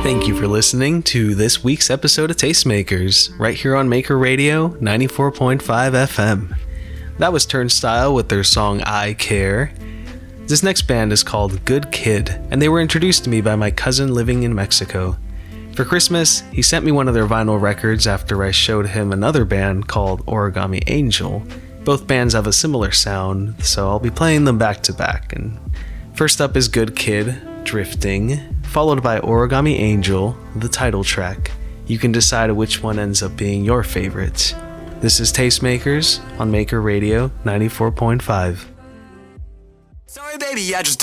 Thank you for listening to this week's episode of Tastemakers, right here on Maker Radio 94.5 FM. That was Turnstile with their song I Care. This next band is called Good Kid, and they were introduced to me by my cousin living in Mexico. For Christmas, he sent me one of their vinyl records after I showed him another band called Origami Angel. Both bands have a similar sound, so I'll be playing them back to back. And first up is Good Kid, Drifting, followed by Origami Angel, the title track. You can decide which one ends up being your favorite. This is Tastemakers on Maker Radio 94.5. Sorry baby, I just